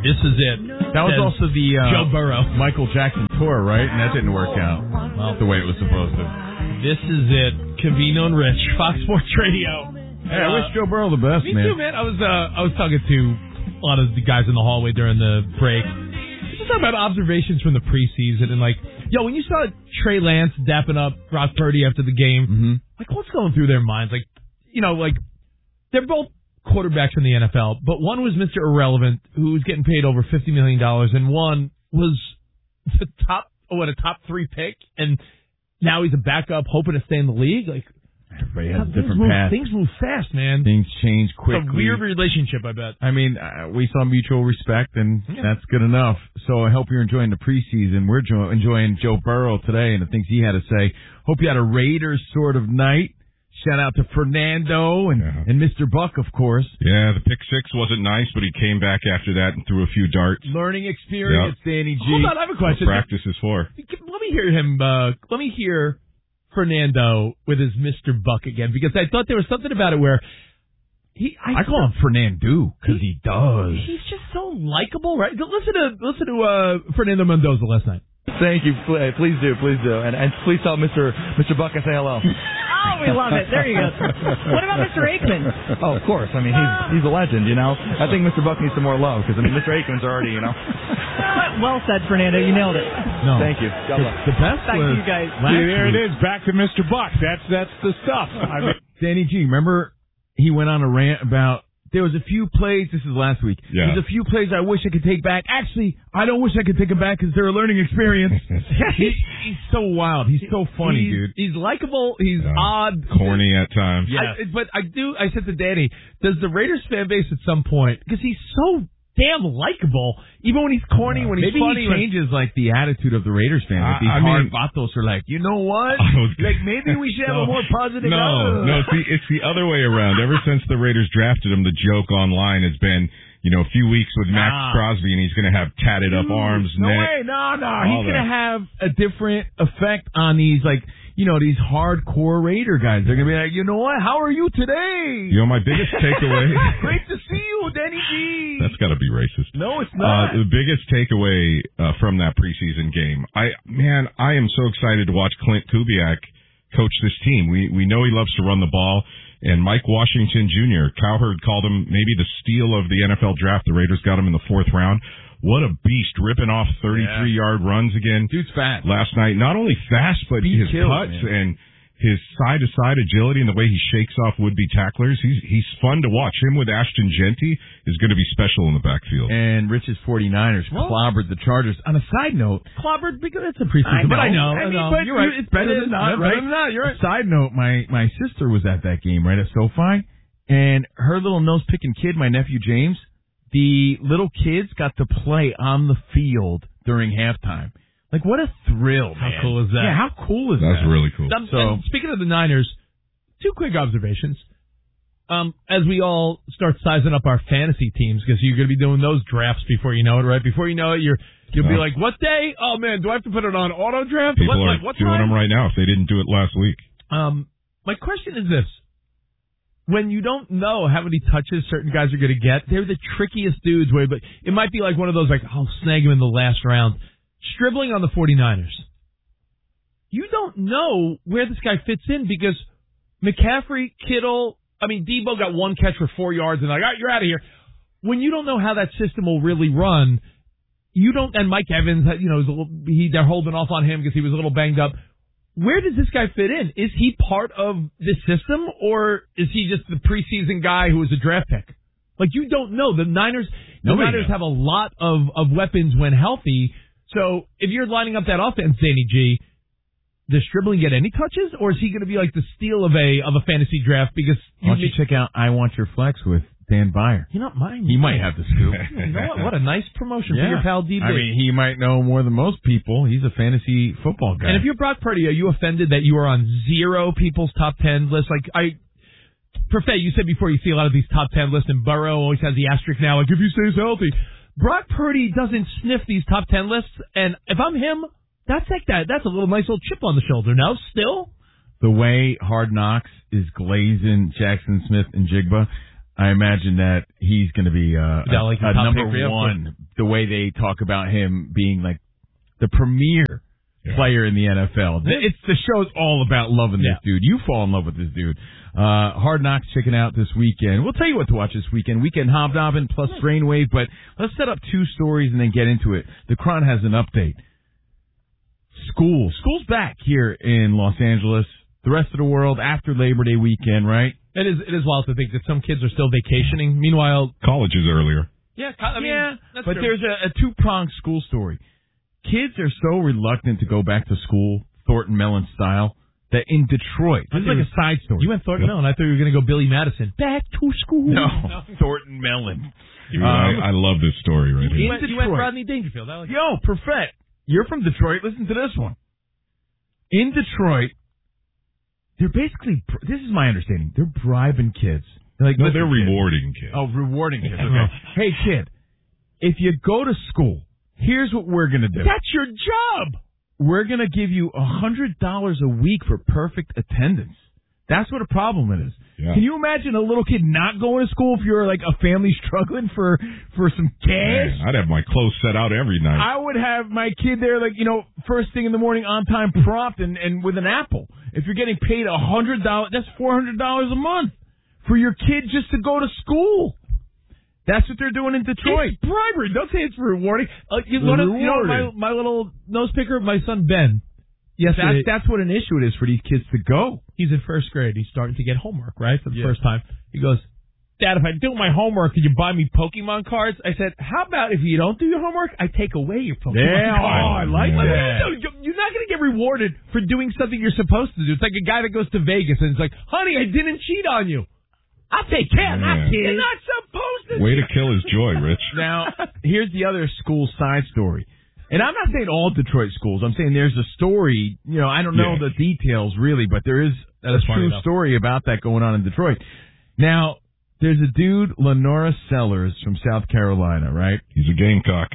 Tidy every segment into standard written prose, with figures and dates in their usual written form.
This is it. That was also the Joe Burrow. Michael Jackson tour, right? And that didn't work out the way it was supposed to. This is it. Covino and Rich, Fox Sports Radio. Hey, I wish Joe Burrow the best, me man. Me too, man. I was talking to a lot of the guys in the hallway during the break. Just talking about observations from the preseason and like, when you saw Trey Lance dapping up Brock Purdy after the game, like what's going through their minds? Like, they're both quarterbacks in the NFL, but one was Mr. Irrelevant, who was getting paid over $50 million, and one was the top 3 pick, and now he's a backup hoping to stay in the league. Like, everybody has a different path. Things move fast, man. Things change quickly. It's a weird relationship, I bet. I mean, we saw mutual respect, and that's good enough. So I hope you're enjoying the preseason. We're enjoying Joe Burrow today and the things he had to say. Hope you had a Raiders sort of night. Shout out to Fernando and Mr. Buck, of course. Yeah, the pick six wasn't nice, but he came back after that and threw a few darts. Learning experience, Danny G. Hold on, I have a question. What practice is for. Let me hear him. Let me hear Fernando with his Mr. Buck again, because I thought there was something about it where I call him Fernando because he does. He's just so likable, right? Listen to Fernando Mendoza last night. Thank you. Please do. And please tell Mr. Buck I say hello. Oh, we love it. There you go. What about Mr. Aikman? Oh, of course. I mean, he's a legend, I think Mr. Buck needs some more love because, Mr. Aikman's already, Well said, Fernando. You nailed it. No. Thank you. God bless. The best Thank was you guys. There it is. Back to Mr. Buck. That's the stuff. I mean, Danny G, remember he went on a rant about there was a few plays, this is last week, there's a few plays I wish I could take back. Actually, I don't wish I could take them back because they're a learning experience. He's so wild. He's so funny, dude. He's likable. He's odd. Corny at times. Yeah. I said to Danny, does the Raiders fan base at some point, because he's so damn likable, even when he's corny, when he's funny. Maybe he changes, like, the attitude of the Raiders fans. Like, these hard vatos are like, you know what? Like, maybe we should have a more positive No, it's the other way around. Ever since the Raiders drafted him, the joke online has been, a few weeks with Max Crosby, and he's going to have tatted up arms. No way, no. He's going to have a different effect on these, like, these hardcore Raider guys. They're going to be like, you know what? How are you today? My biggest takeaway. Great to see you, Danny G. That's got to be racist. No, it's not. The biggest takeaway from that preseason game, I am so excited to watch Clint Kubiak coach this team. We know he loves to run the ball. And Mike Washington Jr., Cowherd called him maybe the steal of the NFL draft. The Raiders got him in the 4th round. What a beast, ripping off 33-yard runs again. Dude's fast. Last night, not only fast, but his cuts and his side-to-side agility and the way he shakes off would-be tacklers. He's fun to watch. Him with Ashton Genty is going to be special in the backfield. And Rich's 49ers clobbered the Chargers. On a side note, clobbered because it's a preseason. But I know. But you're right. It's better than not, right? Better than not. You're right. Side note, my sister was at that game, right, at SoFi, and her little nose-picking kid, my nephew James, the little kids got to play on the field during halftime. Like, what a thrill, man. How cool is that? Yeah, how cool is that? That's really cool. And speaking of the Niners, 2 quick observations. As we all start sizing up our fantasy teams, because you're going to be doing those drafts before you know it, right? Before you know it, you'll be like, what day? Oh, man, do I have to put it on auto draft? People are doing them right now if they didn't do it last week. My question is this. When you don't know how many touches certain guys are going to get, they're the trickiest dudes. But it might be like one of those, like, I'll snag him in the last round. Stribling on the 49ers. You don't know where this guy fits in because McCaffrey, Kittle, Debo got 1 catch for 4 yards and like, all right, you're out of here. When you don't know how that system will really run, and Mike Evans, they're holding off on him because he was a little banged up. Where does this guy fit in? Is he part of this system, or is he just the preseason guy who was a draft pick? Like, you don't know. The Niners have a lot of weapons when healthy. So if you're lining up that offense, Danny G, does Stribling get any touches, or is he going to be like the steal of a fantasy draft? Because why don't you check out I Want Your Flex with Dan Byer? You're not mine. He might have the scoop. You know what a nice promotion for your pal DB. He might know more than most people. He's a fantasy football guy. And if you're Brock Purdy, are you offended that you are on 0 people's top 10 lists? Perfect, you said before you see a lot of these top 10 lists, and Burrow always has the asterisk now, like, if he stays healthy. Brock Purdy doesn't sniff these top 10 lists, and if I'm him, that's like that. That's a little nice old chip on the shoulder. No, still? The way Hard Knocks is glazing Jackson Smith and Jigba, I imagine that he's going to be a number one. The way they talk about him being like the premier player in the NFL. The show's all about loving this dude. You fall in love with this dude. Hard Knocks checking out this weekend. We'll tell you what to watch this weekend. Weekend Hobnobbing plus Brainwave. But let's set up two stories and then get into it. The Cron has an update. School's back here in Los Angeles. The rest of the world after Labor Day weekend, right? It is wild to think that some kids are still vacationing. Meanwhile, college is earlier. Yeah, but true. There's a two-pronged school story. Kids are so reluctant to go back to school, Thornton Mellon style, that in Detroit, this is like a side story. You went Thornton Mellon. I thought you were going to go Billy Madison. Back to school. No, Thornton Mellon. I love this story right here. You went Rodney Dangerfield. Yo, Perfett, you're from Detroit. Listen to this one. In Detroit, they're basically, this is my understanding, they're bribing kids. They're like, they're rewarding kids. Oh, rewarding kids. Okay. Hey, kid, if you go to school, here's what we're going to do. That's your job. We're going to give you $100 a week for perfect attendance. That's what a problem it is. Yeah. Can you imagine a little kid not going to school if you're like a family struggling for some cash? Man, I'd have my clothes set out every night. I would have my kid there, like, first thing in the morning, on time, prompt, and with an apple. If you're getting paid $100, that's $400 a month for your kid just to go to school. That's what they're doing in Detroit. It's bribery. Don't say it's rewarding. My little nose picker, my son Ben. Yes, that's what an issue it is for these kids to go. He's in first grade. He's starting to get homework, right, for the first time. He goes, Dad, if I do my homework, could you buy me Pokemon cards? I said, how about if you don't do your homework, I take away your Pokemon cards? I like that. You're not going to get rewarded for doing something you're supposed to do. It's like a guy that goes to Vegas and it's like, honey, I didn't cheat on you. I'll take care of that kid. You're not supposed to. Way to kill his joy, Rich. Now, here's the other school side story. And I'm not saying all Detroit schools. I'm saying there's a story. I don't know the details really, but there is a true story about that going on in Detroit. Now, there's a dude, Lenora Sellers from South Carolina, right? He's a Gamecock.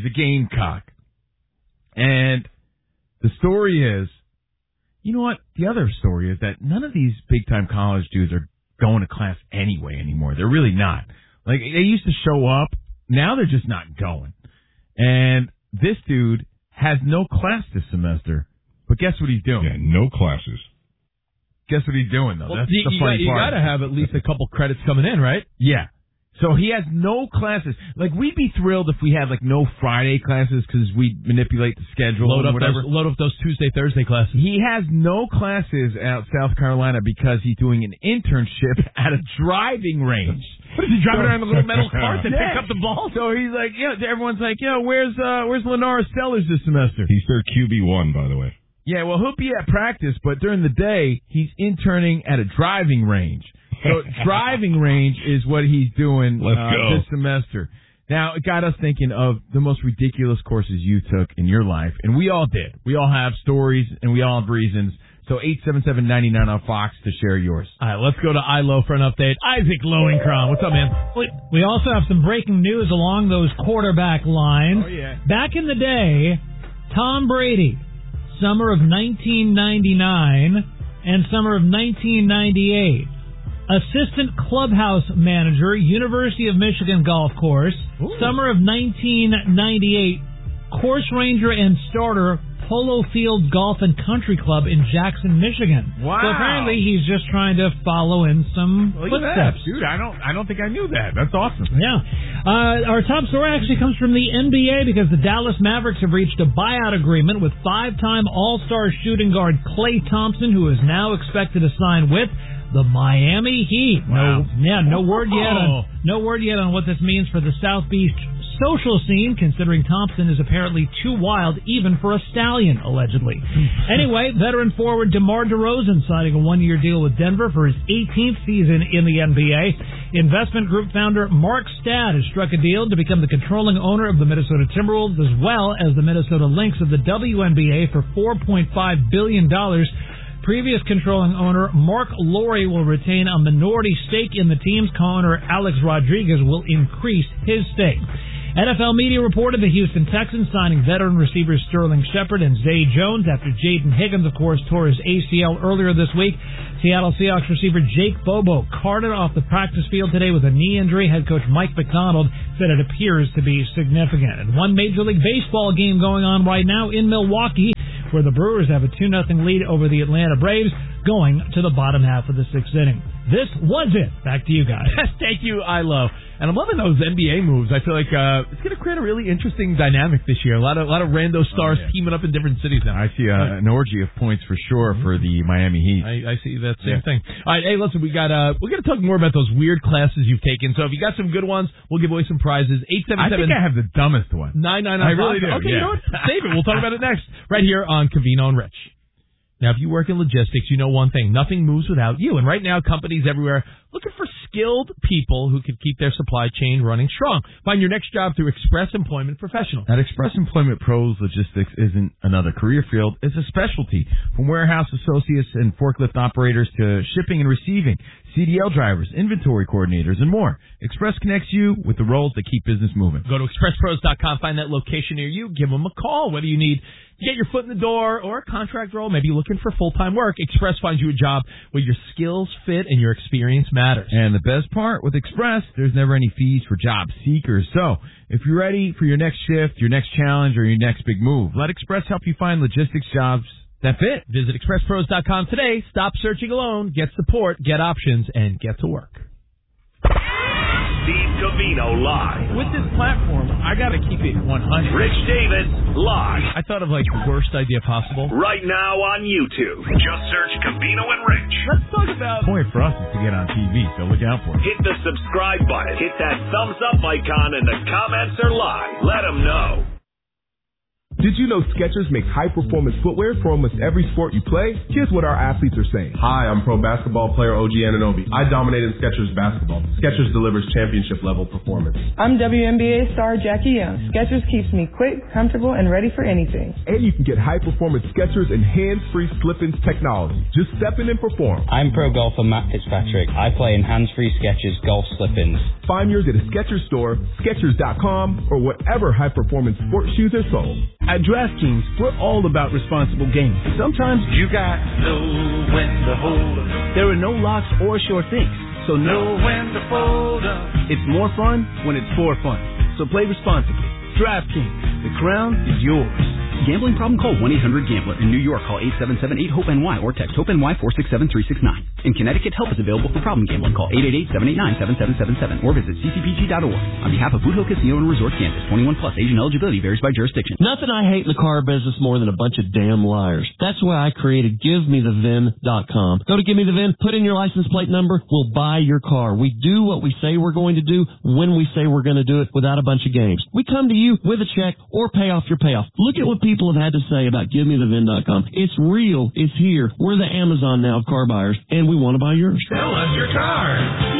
And the story is, you know what? The other story is that none of these big-time college dudes are going to class anyway anymore. They're really not. Like, they used to show up. Now they're just not going. And this dude has no class this semester. But guess what he's doing? Yeah, no classes. Guess what he's doing, though? Well, that's the funny part. You got to have at least a couple credits coming in, right? Yeah. So he has no classes. Like, we'd be thrilled if we had, like, no Friday classes because we manipulate the schedule load and whatever. Load up those Tuesday, Thursday classes. He has no classes out South Carolina because he's doing an internship at a driving range. What is he driving around in a little metal cart that picks up the ball? So he's like, everyone's like, where's Lenora Sellers this semester? He's their QB1, by the way. Yeah, well, he'll be at practice, but during the day, he's interning at a driving range. So driving range is what he's doing this semester. Now, it got us thinking of the most ridiculous courses you took in your life, and we all did. We all have stories, and we all have reasons. So 877-99 on Fox to share yours. All right, let's go to ILO for an update. Isaac Lowenkron, what's up, man? We also have some breaking news along those quarterback lines. Oh, yeah. Back in the day, Tom Brady, summer of 1999 and summer of 1998. Assistant clubhouse manager, University of Michigan Golf Course. Ooh. Summer of 1998, course ranger and starter, Polo Field Golf and Country Club in Jackson, Michigan. Wow. So apparently he's just trying to follow in some footsteps. Dude, I don't think I knew that. That's awesome. Yeah. Our top story actually comes from the NBA because the Dallas Mavericks have reached a buyout agreement with five-time All-Star shooting guard Klay Thompson, who is now expected to sign with the Miami Heat. Wow. No word yet on what this means for the South Beach social scene, considering Thompson is apparently too wild even for a stallion, allegedly. Anyway, veteran forward DeMar DeRozan signing a one-year deal with Denver for his 18th season in the NBA. Investment group founder Mark Stad has struck a deal to become the controlling owner of the Minnesota Timberwolves as well as the Minnesota Lynx of the WNBA for $4.5 billion. Previous controlling owner Mark Lowry will retain a minority stake in the team's. Co-owner Alex Rodriguez will increase his stake. NFL media reported the Houston Texans signing veteran receivers Sterling Shepard and Zay Jones after Jaden Higgins, of course, tore his ACL earlier this week. Seattle Seahawks receiver Jake Bobo carted off the practice field today with a knee injury. Head coach Mike McDonald said it appears to be significant. And one Major League Baseball game going on right now in Milwaukee, where the Brewers have a 2-0 lead over the Atlanta Braves, going to the bottom half of the sixth inning. This was it. Back to you guys. Thank you, Ilo. And I'm loving those NBA moves. I feel like it's going to create a really interesting dynamic this year. A lot of rando stars teaming up in different cities now. I see an orgy of points for sure for the Miami Heat. I see that same thing. All right, hey, listen, we're going to talk more about those weird classes you've taken. So if you got some good ones, we'll give away some prizes. 877. I think I have the dumbest one. 999. I really do. Okay, you know what? Save it. We'll talk about it next, right here on Covino and Rich. Now, if you work in logistics, you know one thing. Nothing moves without you. And right now, companies everywhere looking for skilled people who can keep their supply chain running strong. Find your next job through Express Employment Professionals. At Express Employment Pros, logistics isn't another career field. It's a specialty. From warehouse associates and forklift operators to shipping and receiving, CDL drivers, inventory coordinators, and more. Express connects you with the roles that keep business moving. Go to expresspros.com, find that location near you, give them a call. Whether you need to get your foot in the door or a contract role, maybe you're looking for full-time work, Express finds you a job where your skills fit and your experience matters. And the best part, with Express, there's never any fees for job seekers. So, if you're ready for your next shift, your next challenge, or your next big move, let Express help you find logistics jobs that fit. Visit expresspros.com today. Stop searching alone. Get support, get options, and get to work. Steve Covino live. With this platform, I got to keep it 100. Rich Davis live. I thought of like the worst idea possible. Right now on YouTube. Just search Covino and Rich. Let's talk about... The point for us is to get on TV, so look out for it. Hit the subscribe button. Hit that thumbs up icon, and the comments are live. Let them know. Did you know Skechers makes high-performance footwear for almost every sport you play? Here's what our athletes are saying. Hi, I'm pro basketball player OG Anunoby. I dominate in Skechers basketball. Skechers delivers championship-level performance. I'm WNBA star Jackie Young. Skechers keeps me quick, comfortable, and ready for anything. And you can get high-performance Skechers and hands-free slip-ins technology. Just step in and perform. I'm pro golfer Matt Fitzpatrick. I play in hands-free Skechers golf slip-ins. Find yours at a Skechers store, Skechers.com, or whatever high-performance sports shoes are sold. At DraftKings, we're all about responsible gaming. Sometimes you got to know when to hold up. There are no locks or sure things, so know when to fold up. It's more fun when it's for fun. So play responsibly. DraftKings, the crown is yours. Gambling problem? Call 1-800-GAMBLER. In New York, call 877-8-HOPE-NY or text HOPE-NY 467-369. In Connecticut, help is available for problem gambling. Call 888-789-7777 or visit ccpg.org. On behalf of Boot Hill Casino and Resort, Kansas, 21 plus, age and eligibility varies by jurisdiction. Nothing I hate in the car business more than a bunch of damn liars. That's why I created GiveMeTheVIN.com. Go to Give Me the VIN, put in your license plate number, we'll buy your car. We do what we say we're going to do when we say we're going to do it without a bunch of games. We come to you with a check or pay off your payoff. Look at what people have had to say about GiveMeTheVIN.com. It's real. It's here. We're the Amazon now of car buyers, and we want to buy yours. Sell us your car.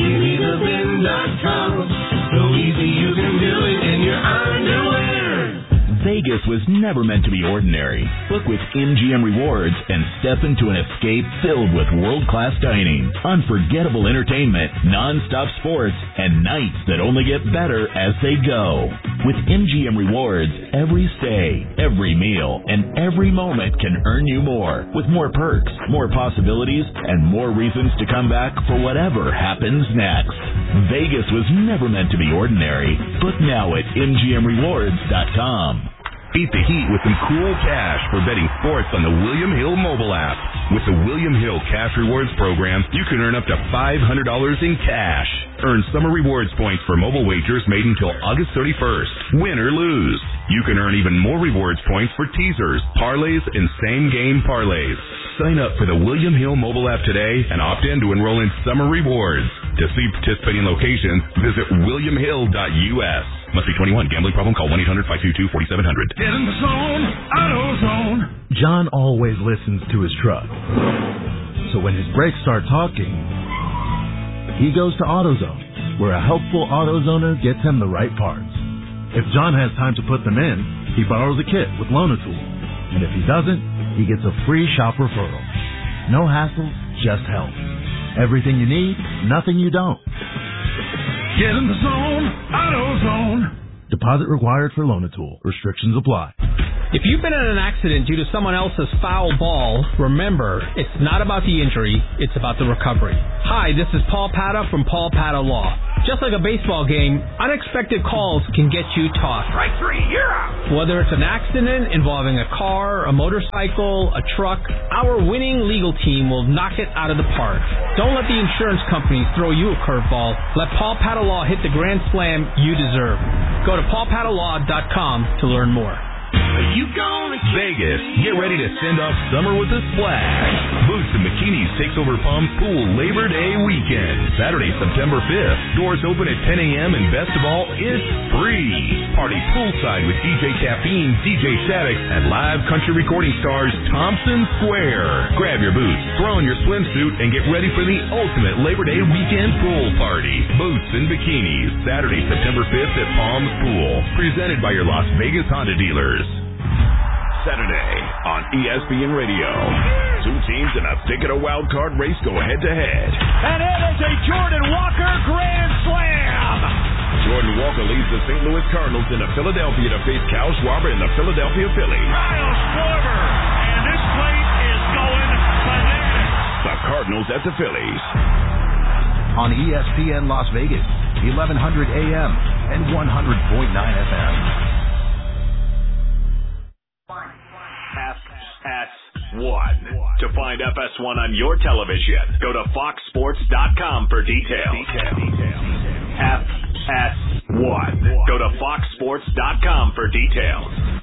GiveMeTheVIN.com. So easy you can do it in your underwear. Vegas was never meant to be ordinary. Book with MGM Rewards and step into an escape filled with world-class dining, unforgettable entertainment, non-stop sports, and nights that only get better as they go. With MGM Rewards, every stay, every meal, and every moment can earn you more, with more perks, more possibilities, and more reasons to come back for whatever happens next. Vegas was never meant to be ordinary. Book now at MGMRewards.com. Beat the heat with some cool cash for betting sports on the William Hill mobile app. With the William Hill Cash Rewards program, you can earn up to $500 in cash. Earn summer rewards points for mobile wagers made until August 31st. Win or lose. You can earn even more rewards points for teasers, parlays, and same-game parlays. Sign up for the William Hill mobile app today and opt in to enroll in summer rewards. To see participating locations, visit williamhill.us. Must be 21. Gambling problem? Call 1-800-522-4700. Get in the zone, AutoZone. John always listens to his truck. So when his brakes start talking, he goes to AutoZone, where a helpful AutoZoner gets him the right parts. If John has time to put them in, he borrows a kit with Loan-A-Tool. And if he doesn't, he gets a free shop referral. No hassles, just help. Everything you need, nothing you don't. Get in the zone, AutoZone. Deposit required for Loan-A-Tool. Restrictions apply. If you've been in an accident due to someone else's foul ball, remember, it's not about the injury, it's about the recovery. Hi, this is Paul Pata from Paul Pata Law. Just like a baseball game, unexpected calls can get you tossed. Strike three, you're out. Whether it's an accident involving a car, a motorcycle, a truck, our winning legal team will knock it out of the park. Don't let the insurance companies throw you a curveball. Let Paul Pata Law hit the grand slam you deserve. Go to paulpatalaw.com to learn more. Vegas, get ready to send off summer with a splash. Boots and Bikinis takes over Palms Pool Labor Day weekend, Saturday, September 5th. Doors open at 10 a.m. and best of all, it's free. Party poolside with DJ Caffeine, DJ Static, and live country recording stars Thompson Square. Grab your boots, throw on your swimsuit, and get ready for the ultimate Labor Day weekend pool party. Boots and Bikinis, Saturday, September 5th at Palms Pool. Presented by your Las Vegas Honda dealers. Saturday on ESPN Radio. Two teams in a thicket of wild card race go head to head. And it is a Jordan Walker grand slam. Jordan Walker leads the St. Louis Cardinals into Philadelphia to face Kyle Schwarber and the Philadelphia Phillies. Kyle Schwarber, and this place is going bananas. The Cardinals at the Phillies. On ESPN Las Vegas, 1100 AM and 100.9 FM. FS1. To find FS1 on your television, go to foxsports.com for details. FS1. Go to foxsports.com for details.